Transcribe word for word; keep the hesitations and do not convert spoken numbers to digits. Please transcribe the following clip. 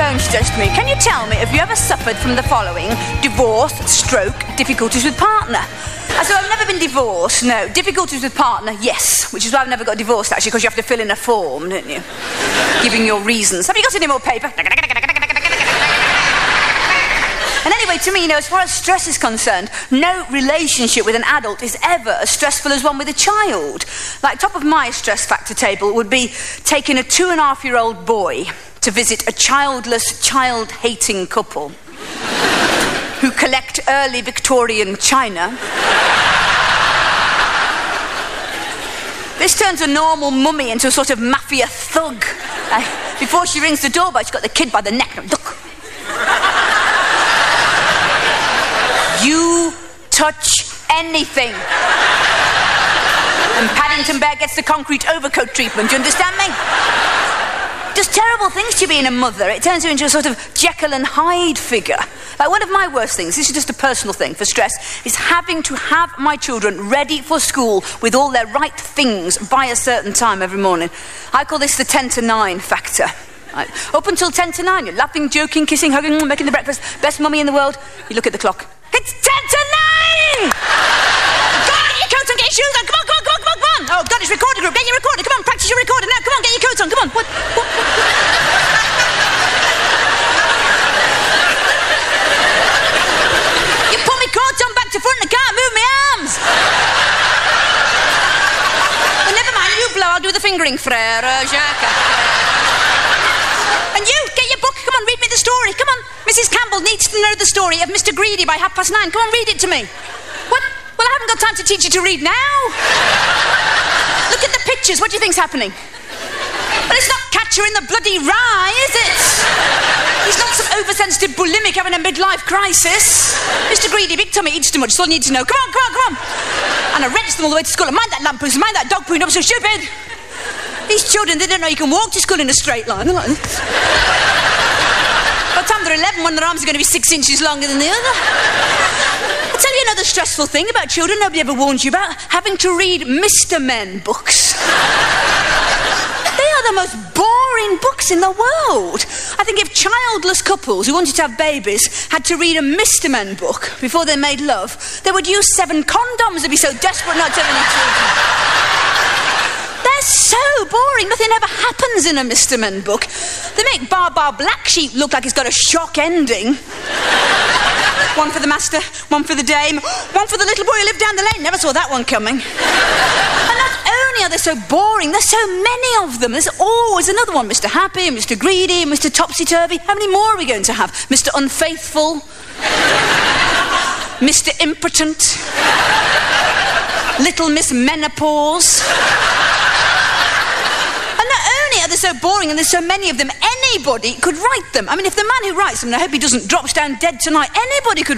phone, she says to me, can you tell me if you ever suffered from the following: divorce, stroke, difficulties with partner? I said, I've never been divorced, no. Difficulties with partner, yes. Which is why I've never got divorced, actually, because you have to fill in a form, don't you? Giving your reasons. Have you got any more paper? And anyway, to me, you know, as far as stress is concerned, no relationship with an adult is ever as stressful as one with a child. Like, top of my stress factor table would be taking a two and a half year old boy to visit a childless, child-hating couple who collect early Victorian china. This turns a normal mummy into a sort of mafia thug. Uh, before she rings the doorbell, she's got the kid by the neck. Look. You touch anything, and Paddington Bear gets the concrete overcoat treatment. Do you understand me? Does terrible things to you being a mother. It turns you into a sort of Jekyll and Hyde figure. Like, one of my worst things, this is just a personal thing for stress, is having to have my children ready for school with all their right things by a certain time every morning. I call this the ten to nine factor. Right. Up until ten to nine, you're laughing, joking, kissing, hugging, making the breakfast, best mummy in the world. You look at the clock. It's ten to nine! Go on, get your coat on, get your shoes on. Come on, come on, come on, come on, come on. Oh, God, it's recording group. Get your recorder. Come on, practice your recording now. Come on, get your coat on. Come on. What? What? What? You pull me coat on back to front and I can't move my arms. Well, never mind, you blow. I'll do the fingering, Frere Jacques. And you, get your book. Come on, read me the story. Come on. Missus Campbell needs to know the story of Mister Greedy by half past nine. Come on, read it to me. What? Well, I haven't got time to teach you to read now. Look at the pictures. What do you think's happening? Well, it's not Catcher in the Bloody Rye, is it? He's not some oversensitive bulimic having a midlife crisis. Mister Greedy, big tummy, eats too much. That's all you need to know. Come on, come on, come on. And I registered them all the way to school. And mind that lampoon, mind that dog poo, not so stupid. These children, they don't know you can walk to school in a straight line. Like this. By the time they're eleven, one of their arms are going to be six inches longer than the other. I'll tell you another stressful thing about children nobody ever warned you about: having to read Mister Men books. They are the most boring books in the world. I think if childless couples who wanted to have babies had to read a Mister Men book before they made love, they would use seven condoms. They'd be so desperate not to have any children. They're so boring. Nothing ever happens in a Mister Men book. They make Bar Bar Black Sheep look like it's got a shock ending. One for the master, one for the dame, one for the little boy who lived down the lane. Never saw that one coming. And not only are they so boring, there's so many of them. There's always another one. Mister Happy, Mister Greedy, Mister Topsy-Turvy. How many more are we going to have? Mister Unfaithful, Mister Impotent, Little Miss Menopause. They're so boring and there's so many of them, anybody could write them. I mean, if the man who writes them, and I hope he doesn't drop down dead tonight, anybody could